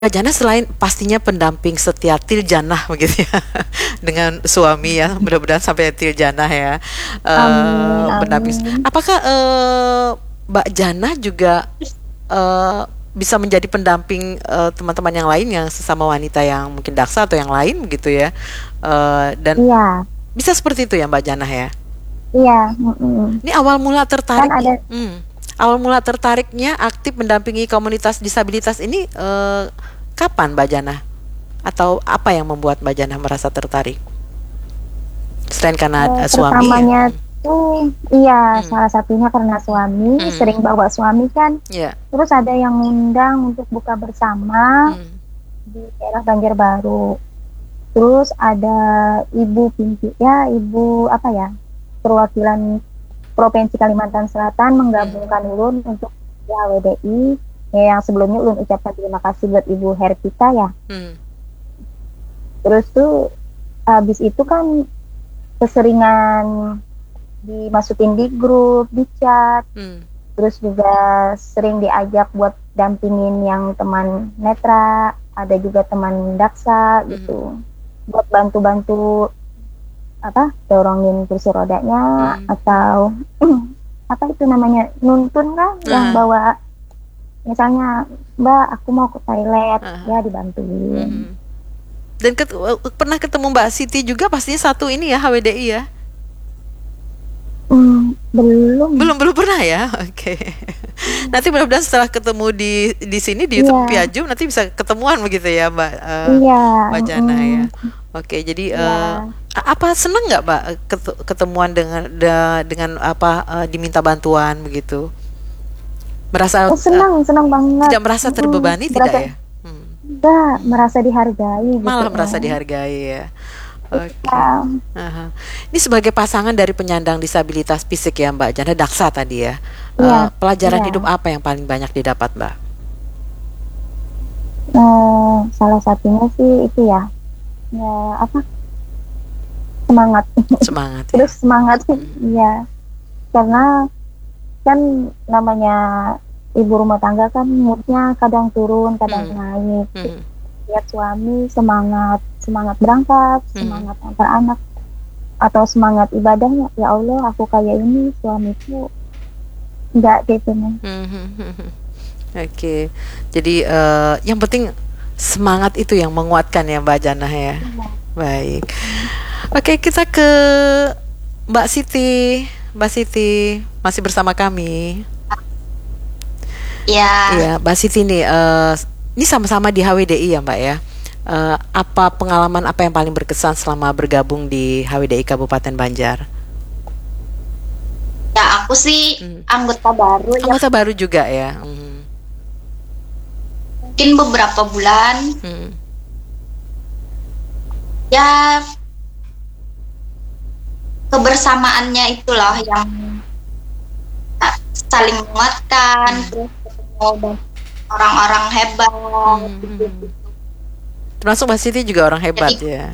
Jana selain pastinya pendamping setia Tiljanah begitu ya dengan suami ya, mudah-mudahan sampai Tiljanah ya, Amin, pendamping. amin. Apakah Mbak Jana juga bisa menjadi pendamping teman-teman yang lain yang sesama wanita yang mungkin daksa atau yang lain gitu ya, dan Iya, bisa seperti itu ya Mbak Jana ya? iya. Mm-mm. Ini awal mula Kan tertarik, ada awal mula tertariknya aktif mendampingi komunitas disabilitas ini kapan Mbak Jana? Atau apa yang membuat Mbak Jana merasa tertarik? Selain karena suami ya? pertamanya tuh, iya, Hmm, salah satunya karena suami, hmm, sering bawa suami kan. ya, Terus ada yang ngundang untuk buka bersama hmm, di daerah Banjarbaru. Terus ada ibu pimpi, ya, ibu apa ya, perwakilan Provinsi Kalimantan Selatan hmm, menggabungkan Ulun untuk ya WDI. Ya, yang sebelumnya Ulun ucapkan terima kasih buat Ibu Herpita ya. hmm, Terus tuh habis itu kan keseringan dimasukin di grup, di chat, hmm, terus juga sering diajak buat dampingin yang teman netra, ada juga teman daksa hmm, gitu, buat bantu-bantu apa dorongin kursi rodanya hmm. atau apa itu namanya nuntun kan yang Nah, bawa misalnya Mbak aku mau ke toilet ah, ya dibantuin. hmm. Dan pernah ketemu Mbak Siti juga pastinya satu ini ya HWDI ya? Belum. Belum belum pernah ya? Oke. Nanti mudah-mudahan setelah ketemu di sini di YouTube Iya, Piajum nanti bisa ketemuan begitu ya iya, Mbak Jana ya. Oke, jadi iya. apa seneng nggak Mbak ketemuan dengan apa diminta bantuan begitu? Merasa Oh, senang, senang banget. tidak merasa terbebani tidak Berasa ya? Hmm. enggak merasa dihargai gitu Malah merasa loh. dihargai ya. Oke. Ya, Aha. Ini sebagai pasangan dari penyandang disabilitas fisik ya Mbak Jana Daksa tadi ya. iya, Pelajaran iya. hidup apa yang paling banyak didapat Mbak? Salah satunya sih itu ya, ya apa semangat. Semangat ya. Terus semangat, iya. Karena kan namanya ibu rumah tangga kan moodnya kadang turun, kadang Hmm, naik. Terus hmm, lihat suami semangat, semangat berangkat, hmm, semangat antar anak, atau semangat ibadahnya. Ya Allah, aku kayak ini, suamiku enggak gitu nih. hmm, hmm, hmm, hmm. Oke, jadi yang penting semangat itu yang menguatkan ya Mbak Jana ya. Baik. Oke, kita ke Mbak Siti. Mbak Siti masih bersama kami. Ya, Iya, Mbak Siti nih, ini sama-sama di HWDI ya Mbak ya. Apa pengalaman apa yang paling berkesan selama bergabung di HWDI Kabupaten Banjar? ya aku sih Hmm. anggota baru ya, Anggota baru juga ya. Hmm. mungkin beberapa bulan. Hmm. Ya, kebersamaannya itulah yang saling menguatkan, Hmm. terus ketemu dengan orang-orang hebat, Hmm. gitu. Hmm. Termasuk Mbak Siti juga orang hebat Jadi ya.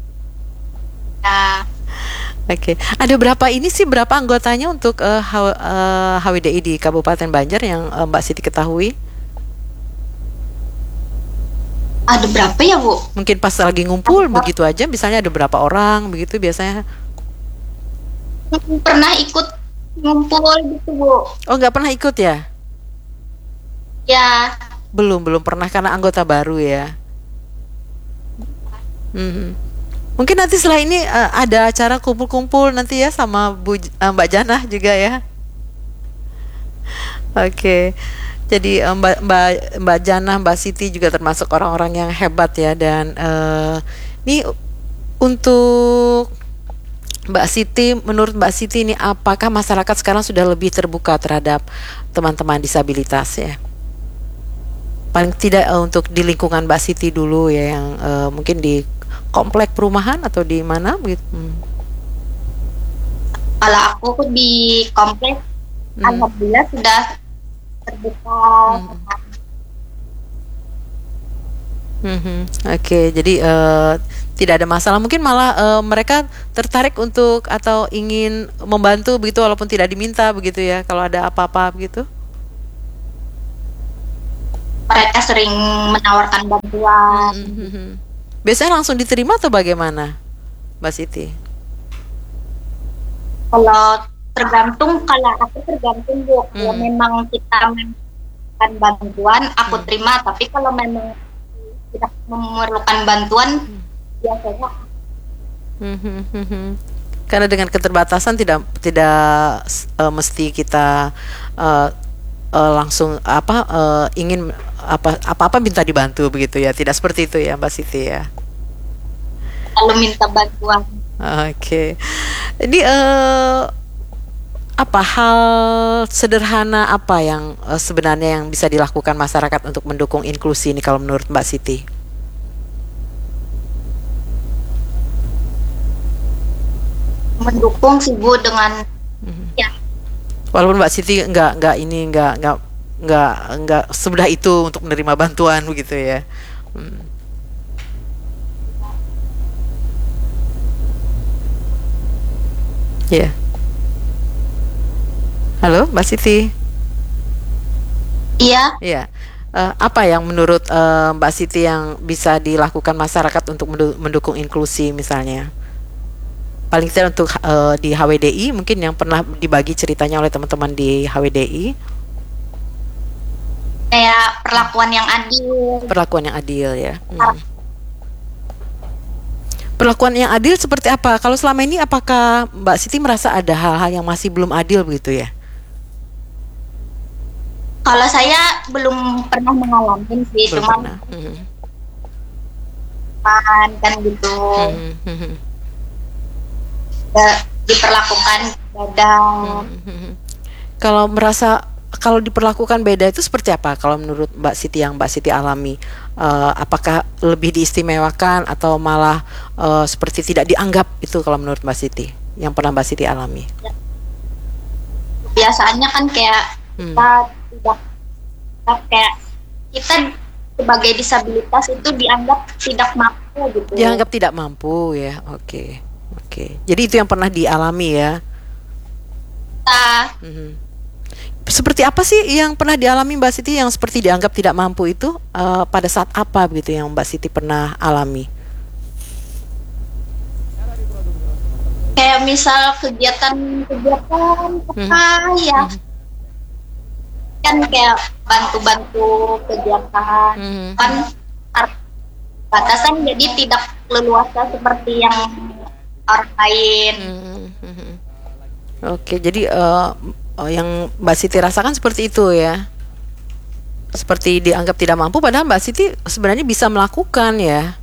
ya, Oke, ada berapa ini sih berapa anggotanya untuk HWDI di Kabupaten Banjar yang Mbak Siti ketahui? ada berapa ya Bu? Mungkin pas lagi ngumpul begitu aja, misalnya ada berapa orang begitu biasanya? Pernah ikut ngumpul gitu Bu? Oh, nggak pernah ikut ya? Ya, Belum, belum pernah karena anggota baru ya. Mhm. Mungkin nanti setelah ini ada acara kumpul-kumpul nanti ya sama Mbak Janah juga ya. Oke. Jadi Mbak Janah, Mbak Siti juga termasuk orang-orang yang hebat ya dan ini untuk Mbak Siti, menurut Mbak Siti ini apakah masyarakat sekarang sudah lebih terbuka terhadap teman-teman disabilitas ya? Paling tidak untuk di lingkungan Mbak Siti dulu ya yang mungkin di komplek perumahan atau di mana gitu. Hmm. kalau aku di kompleks, Hmm. alhamdulillah sudah terbuka. Hmm. Mhm. Oke, jadi tidak ada masalah. Mungkin malah mereka tertarik untuk atau ingin membantu begitu walaupun tidak diminta begitu ya. Kalau ada apa-apa begitu. mereka sering menawarkan bantuan. Biasanya langsung diterima atau bagaimana, Mbak Siti? Kalau tergantung, kalau aku tergantung Bu. Kalau memang kita memerlukan bantuan, aku terima. Tapi kalau memang tidak memerlukan bantuan, biasanya Karena dengan keterbatasan tidak mesti kita langsung ingin apa minta dibantu begitu ya, tidak seperti itu ya Mbak Siti ya. kalau minta bantuan. Oke. Ini apa hal sederhana apa yang sebenarnya yang bisa dilakukan masyarakat untuk mendukung inklusi ini kalau menurut Mbak Siti? Mendukung sih Bu dengan ya Walaupun Mbak Siti nggak semudah itu untuk menerima bantuan begitu ya. Ya. Halo, Mbak Siti. iya. Ya. Apa yang menurut Mbak Siti yang bisa dilakukan masyarakat untuk mendukung inklusi misalnya? Paling tidak untuk di HWDI mungkin yang pernah dibagi ceritanya oleh teman-teman di HWDI. Kayak perlakuan yang adil. Perlakuan yang adil ya. Perlakuan yang adil seperti apa? Kalau selama ini apakah Mbak Siti merasa ada hal-hal yang masih belum adil begitu ya? Kalau saya belum pernah mengalami sih, Belum cuman pernah. kan gitu. Diperlakukan beda. Kalau diperlakukan beda itu seperti apa? Kalau menurut Mbak Siti yang Mbak Siti alami, apakah lebih diistimewakan atau malah seperti tidak dianggap itu kalau menurut Mbak Siti yang pernah Mbak Siti alami? Biasanya kan kayak kita sebagai disabilitas itu dianggap tidak mampu gitu. Dianggap tidak mampu ya. Oke. Jadi itu yang pernah dialami ya. Seperti apa sih yang pernah dialami Mbak Siti yang seperti dianggap tidak mampu itu pada saat apa begitu yang Mbak Siti pernah alami? Kayak misal kegiatan apa ya, kan kayak bantu-bantu kegiatan kan batasan, jadi tidak leluasa seperti yang orang lain. Oke, jadi yang Mbak Siti rasakan seperti itu ya. Seperti dianggap tidak mampu padahal Mbak Siti sebenarnya bisa melakukan ya.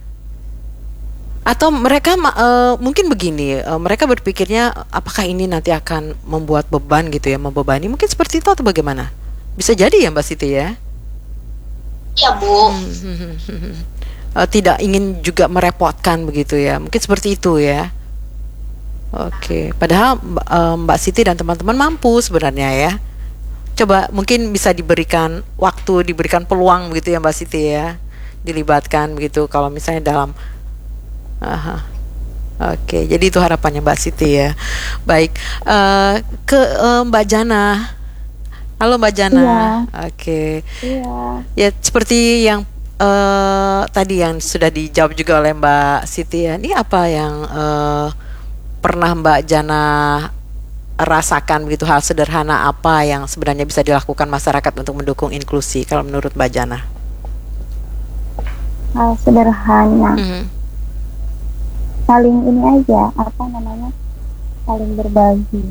Atau mereka mungkin begini, mereka berpikirnya apakah ini nanti akan membuat beban gitu ya, membebani. Mungkin seperti itu atau bagaimana? Bisa jadi ya Mbak Siti ya. Iya Bu. Tidak ingin juga merepotkan begitu ya. Mungkin seperti itu ya. Oke, padahal Mbak Siti dan teman-teman mampu sebenarnya ya. Coba mungkin bisa diberikan waktu, diberikan peluang begitu ya Mbak Siti ya. Dilibatkan begitu kalau misalnya dalam Oke, jadi itu harapannya Mbak Siti ya. Baik, ke Mbak Jana. Halo Mbak Jana. Iya. Oke. Iya. Ya seperti yang tadi yang sudah dijawab juga oleh Mbak Siti ya. Ini apa yang pernah Mbak Jana rasakan begitu, hal sederhana apa yang sebenarnya bisa dilakukan masyarakat untuk mendukung inklusi kalau menurut Mbak Jana? Hal sederhana. Saling ini aja, saling berbagi.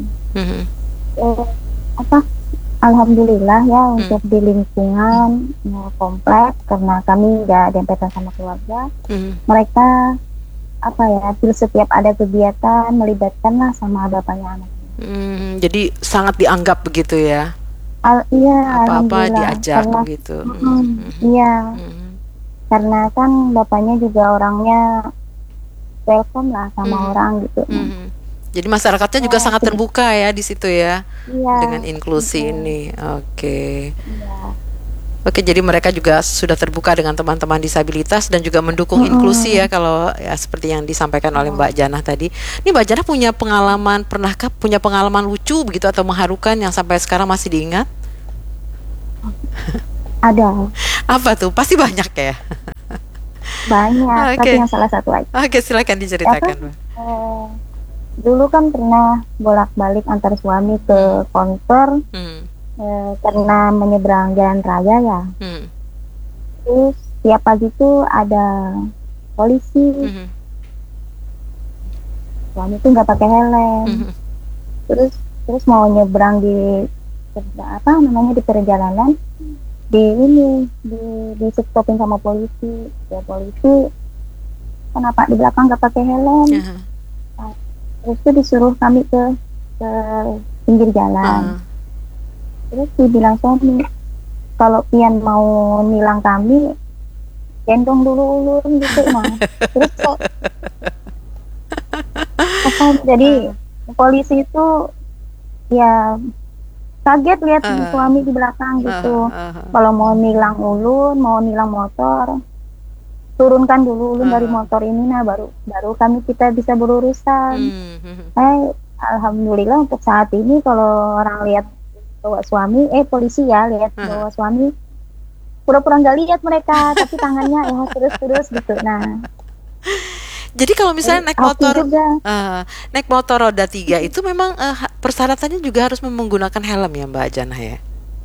Alhamdulillah ya untuk di lingkungan komplek, karena kami nggak dempetan sama keluarga, mereka setiap ada kegiatan melibatkanlah sama bapaknya anak. Jadi sangat dianggap begitu ya? Iya, apa-apa diajak karena, begitu. Iya, karena kan bapaknya juga orangnya welcome lah sama orang gitu. Jadi masyarakatnya juga sangat terbuka ya di situ ya, iya, dengan inklusi ini. Oke. Iya. Oke, jadi mereka juga sudah terbuka dengan teman-teman disabilitas dan juga mendukung inklusi ya, kalau ya seperti yang disampaikan oleh Mbak Jana tadi. Ini Mbak Jana pernahkah punya pengalaman lucu begitu atau mengharukan yang sampai sekarang masih diingat? Ada. Apa tuh? Pasti banyak ya. Banyak, tapi Oke. yang salah satu aja. Oke, silakan diceritakan, Mbak. Eh, Dulu kan pernah bolak-balik antar suami ke kantor Hmm. karena menyeberang jalan raya ya. Hmm. Terus tiap pagi tuh ada polisi, Hmm. suami tuh nggak pakai helm. Hmm. Terus mau nyebrang di di perjalanan, di stopin sama polisi. Ya polisi, kenapa di belakang nggak pakai helm? Hmm. Terus tuh disuruh kami ke pinggir jalan. Terus dibilang suami, kalau pian mau nilang kami, gendong dulu ulun gitu. Nah, terus jadi polisi itu ya kaget lihat suami di belakang gitu. Kalau mau nilang ulun, mau nilang motor, turunkan dulu ulun dari motor ini, nah baru kita bisa berurusan. Alhamdulillah untuk saat ini kalau orang lihat bawa suami, polisi ya lihat bawa suami, pura-pura nggak lihat mereka, tapi tangannya ya terus gitu. Nah, jadi kalau misalnya naik motor roda 3 itu memang persyaratannya juga harus menggunakan helm ya Mbak Janah ya?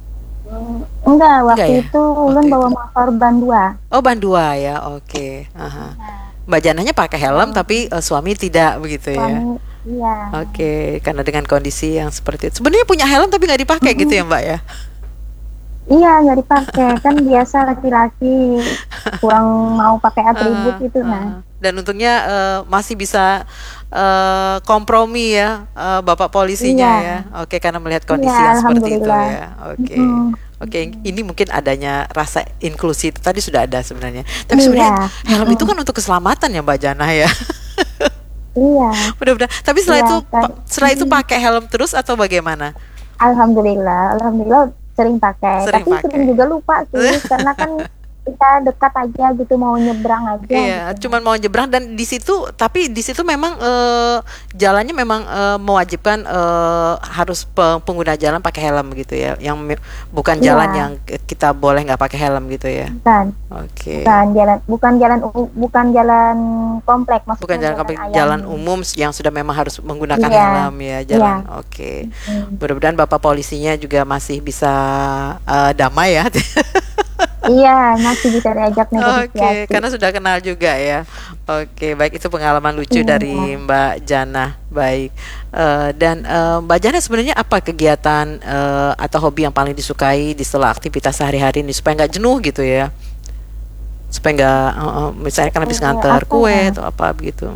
Enggak, waktu itu ulun bawa motor ban 2. Oh, ban 2 ya, oke. Mbak Janahnya pakai helm tapi suami tidak begitu ya? Iya. Oke, karena dengan kondisi yang seperti itu. Sebenarnya punya helm tapi nggak dipakai gitu ya Mbak ya? Iya, nggak dipakai. Kan biasa laki-laki kurang mau pakai atribut gitu. Nah. Dan untungnya masih bisa kompromi ya Bapak polisinya ya. Oke, karena melihat kondisi yang seperti itu ya. Oke, ini mungkin adanya rasa inklusi itu tadi sudah ada sebenarnya. Tapi sebenarnya helm itu kan untuk keselamatan ya Mbak Janah ya. Iya. Mudah-mudahan. Tapi setelah itu pakai helm terus atau bagaimana? Alhamdulillah sering pakai. Sering juga lupa sih karena kan kita dekat aja gitu, mau nyebrang aja. Iya, gitu. cuman mau nyebrang dan di situ memang jalannya memang mewajibkan harus pengguna jalan pakai helm gitu ya. Yang bukan jalan yang kita boleh nggak pakai helm gitu ya. Bukan. Oke. Bukan jalan komplek, maksudnya bukan jalan komplek, jalan umum yang sudah memang harus menggunakan helm ya, jalan. Oke. Mudah-mudahan Bapak polisinya juga masih bisa damai ya. Iya, masih bisa diajak negosiasi. Oke, karena sudah kenal juga ya. Oke, baik, itu pengalaman lucu dari Mbak Janah. Baik, dan Mbak Janah sebenarnya apa kegiatan atau hobi yang paling disukai di setelah aktivitas sehari-hari ini supaya nggak jenuh gitu ya? Supaya nggak, misalnya kan habis ngantar kue atau apa begitu.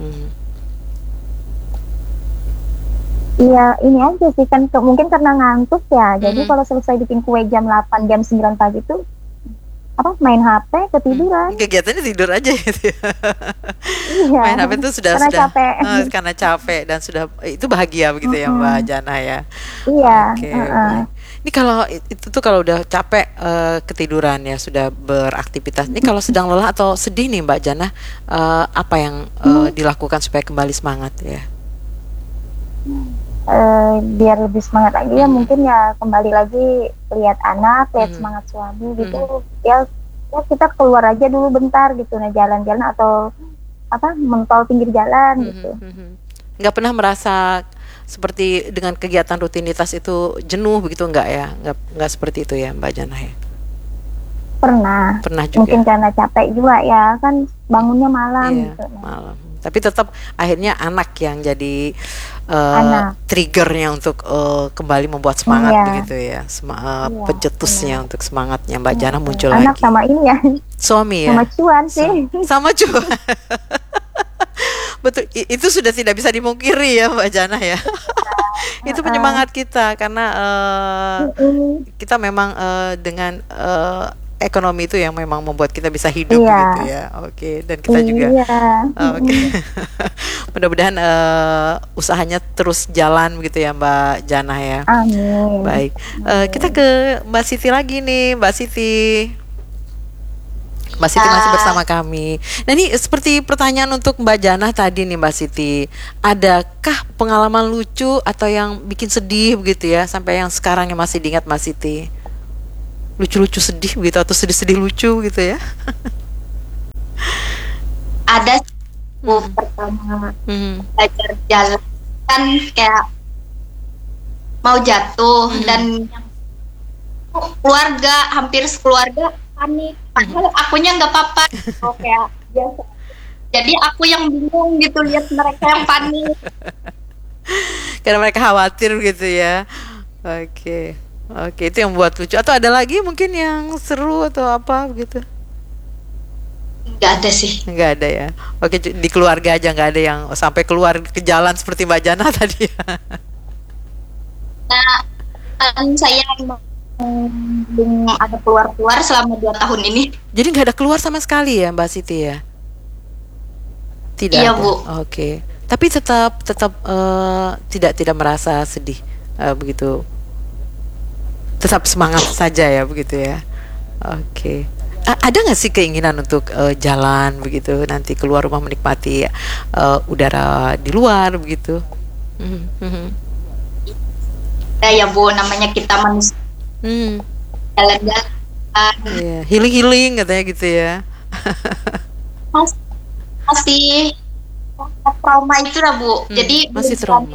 Iya, ini aja sih kan mungkin karena ngantuk ya. Jadi kalau selesai bikin kue jam 8, jam 9 pagi tuh main HP, ketiduran. Kegiatannya tidur aja gitu ya. Iya. Main HP itu sudah capek. Karena capek dan sudah itu bahagia begitu ya Mbak Janah ya. Iya. Ini kalau itu tuh kalau udah capek ketiduran ya, sudah beraktivitas. Ini kalau sedang lelah atau sedih nih Mbak Janah, apa yang dilakukan supaya kembali semangat ya? Biar lebih semangat lagi ya mungkin ya kembali lagi lihat anak, lihat semangat suami gitu. Ya kita keluar aja dulu bentar gitu, nah jalan-jalan atau mentol pinggir jalan gitu. Nggak pernah merasa seperti dengan kegiatan rutinitas itu jenuh begitu, nggak ya? Nggak seperti itu ya Mbak Janah ya? Pernah juga. Mungkin karena capek juga ya, kan bangunnya malam gitu. Malam. Tapi tetap akhirnya anak yang jadi triggernya untuk kembali membuat semangat begitu ya, pencetusnya untuk semangatnya Mbak Janah muncul lagi. Anak sama ini ya. Suami ya. Sama cuan sih. Sama cuan. Betul, itu sudah tidak bisa dimungkiri ya Mbak Janah ya. Itu penyemangat kita karena kita memang dengan ekonomi itu yang memang membuat kita bisa hidup gitu ya. Oke, dan kita juga oke. Mudah-mudahan usahanya terus jalan begitu ya Mbak Janah ya. Amin. Baik. Kita ke Mbak Siti lagi nih, Mbak Siti. Mbak Siti masih bersama kami. Nah ini seperti pertanyaan untuk Mbak Janah tadi nih Mbak Siti. Adakah pengalaman lucu atau yang bikin sedih begitu ya sampai yang sekarang yang masih diingat Mbak Siti? lucu-lucu sedih gitu atau sedih-sedih lucu gitu ya? Ada pertama belajar jalan kan kayak mau jatuh dan keluarga hampir sekeluarga panik, padahal akunya nggak apa-apa, kayak biasa. Jadi aku yang bingung gitu lihat mereka yang panik. Karena mereka khawatir gitu ya. Oke, itu yang buat lucu. Atau ada lagi mungkin yang seru atau apa gitu? Nggak ada sih. Nggak ada ya. Oke, di keluarga aja nggak ada yang sampai keluar ke jalan seperti Mbak Jana tadi. Nah, saya belum ada keluar selama 2 tahun ini. Jadi nggak ada keluar sama sekali ya Mbak Siti ya? Tidak iya, ada. Bu. Oke. Tapi tetap tidak merasa sedih begitu. Tetap semangat saja ya begitu ya. Oke. Ada nggak sih keinginan untuk jalan begitu nanti keluar rumah menikmati udara di luar begitu? Ya Bu, namanya kita manusia. Jalan-jalan. Yeah. Healing katanya gitu ya. Masih trauma itu lah Bu. Jadi masih trauma.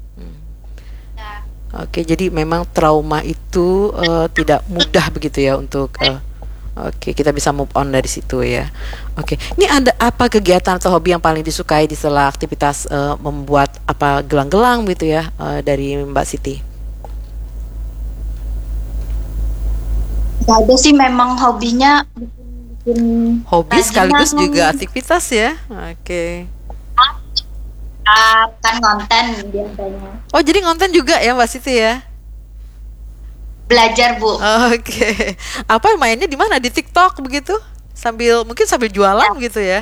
Oke, jadi memang trauma itu tidak mudah begitu ya untuk oke, kita bisa move on dari situ ya. Oke, ini ada apa kegiatan atau hobi yang paling disukai di sela aktivitas membuat apa gelang-gelang gitu ya dari Mbak Siti? Gak ada sih, memang hobinya bikin hobi sekaligus juga aktivitas ya. Oke. Kan konten biasanya. Oh, jadi konten juga ya Mbak Siti ya? Belajar Bu. Oke. Apa mainnya di mana? Di TikTok begitu? Mungkin sambil jualan gitu ya?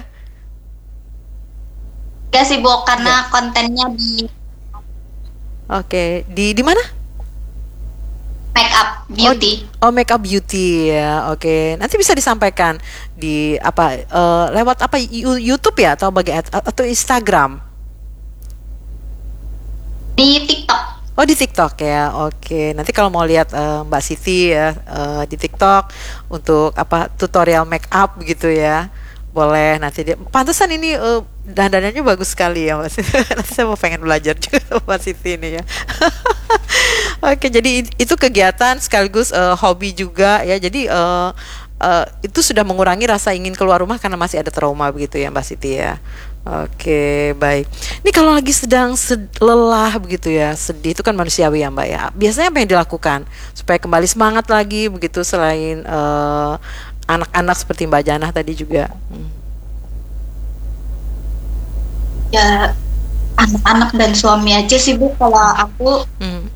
Gak sih Bu, karena kontennya di Oke, di mana? make up beauty. Oh, make up beauty ya. Oke. Nanti bisa disampaikan di apa lewat apa YouTube ya atau atau Instagram? Di TikTok. Oh, di TikTok ya. Oke. Nanti kalau mau lihat Mbak Siti ya di TikTok untuk apa tutorial make up gitu ya. Boleh nanti dia. Pantesan ini dandanannya bagus sekali ya Mbak Siti. Nanti saya mau pengen belajar juga sama Mbak Siti ini ya. Oke, jadi itu kegiatan sekaligus hobi juga ya. Jadi itu sudah mengurangi rasa ingin keluar rumah karena masih ada trauma begitu ya Mbak Siti ya. Oke, baik. Ini kalau lagi sedang lelah begitu ya, sedih itu kan manusiawi ya Mbak ya. Biasanya apa yang dilakukan supaya kembali semangat lagi begitu selain anak-anak seperti Mbak Jana tadi juga? Ya anak-anak dan suami aja sih Bu. Kalau aku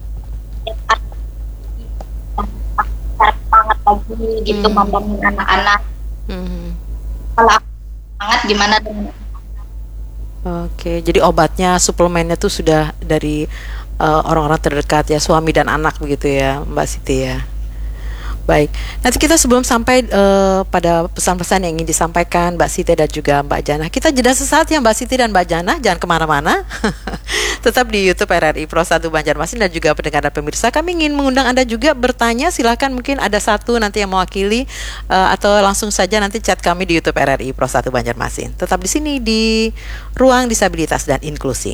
semangat lagi gitu mandangin anak-anak. Kalau aku semangat gimana dengan Oke, jadi obatnya, suplemennya tuh sudah dari orang-orang terdekat ya, suami dan anak begitu ya, Mbak Siti ya. Baik, nanti kita sebelum sampai pada pesan-pesan yang ingin disampaikan Mbak Siti dan juga Mbak Jana, kita jeda sesaat ya Mbak Siti dan Mbak Jana, jangan kemana-mana. Tetap di YouTube RRI Pro 1 Banjarmasin dan juga pendengar dan pemirsa. Kami ingin mengundang Anda juga bertanya, silakan mungkin ada satu nanti yang mewakili atau langsung saja nanti chat kami di YouTube RRI Pro 1 Banjarmasin. Tetap di sini di Ruang Disabilitas dan Inklusi.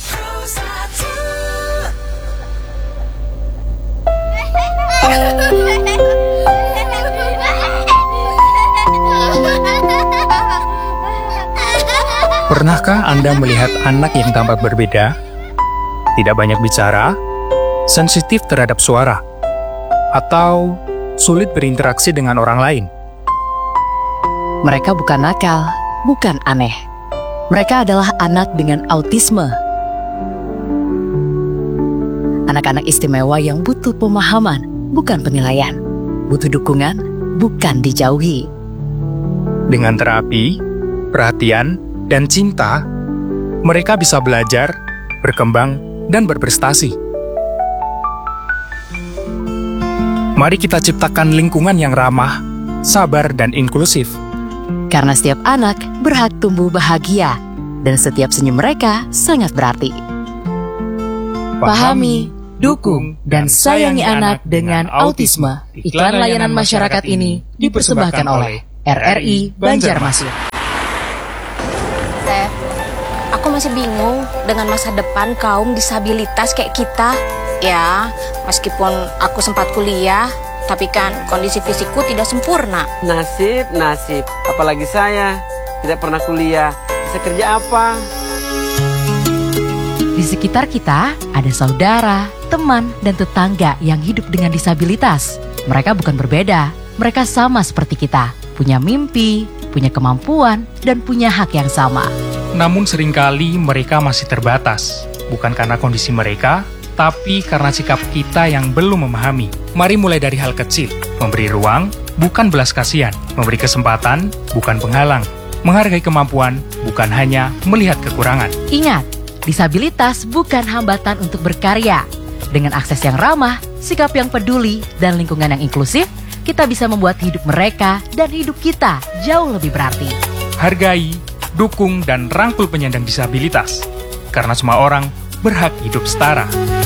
Pernahkah Anda melihat anak yang tampak berbeda, tidak banyak bicara, sensitif terhadap suara, atau sulit berinteraksi dengan orang lain? Mereka bukan nakal, bukan aneh. Mereka adalah anak dengan autisme. Anak-anak istimewa yang butuh pemahaman, bukan penilaian. Butuh dukungan, bukan dijauhi. Dengan terapi, perhatian, dan cinta, mereka bisa belajar, berkembang, dan berprestasi. Mari kita ciptakan lingkungan yang ramah, sabar, dan inklusif. Karena setiap anak berhak tumbuh bahagia, dan setiap senyum mereka sangat berarti. Pahami, dukung, dan sayangi anak dengan autisme. Iklan layanan masyarakat ini dipersembahkan oleh RRI Banjarmasin. Aku masih bingung dengan masa depan kaum disabilitas kayak kita. Ya, meskipun aku sempat kuliah, tapi kan kondisi fisikku tidak sempurna. Nasib. Apalagi saya tidak pernah kuliah. Saya kerja apa? Di sekitar kita ada saudara, teman, dan tetangga yang hidup dengan disabilitas. Mereka bukan berbeda, mereka sama seperti kita. Punya mimpi, punya kemampuan, dan punya hak yang sama. Namun seringkali mereka masih terbatas. Bukan karena kondisi mereka, tapi karena sikap kita yang belum memahami. Mari mulai dari hal kecil. Memberi ruang, bukan belas kasihan. Memberi kesempatan, bukan penghalang. Menghargai kemampuan, bukan hanya melihat kekurangan. Ingat, disabilitas bukan hambatan untuk berkarya. Dengan akses yang ramah, sikap yang peduli, dan lingkungan yang inklusif, kita bisa membuat hidup mereka dan hidup kita jauh lebih berarti. Hargai, dukung, dan rangkul penyandang disabilitas. Karena semua orang berhak hidup setara.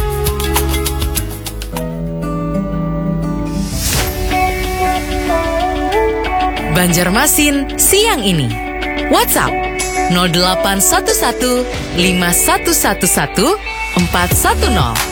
Banjarmasin siang ini. WhatsApp 0811 5111 410.